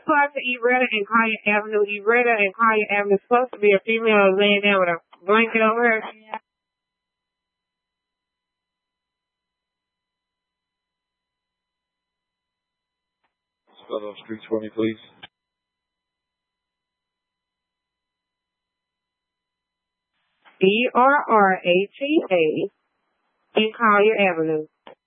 park to Eretta and Collier Avenue. Eretta and Collier Avenue is supposed to be a female laying there with a blanket over her. Spell those streets for me, please. Errata in Collier Avenue.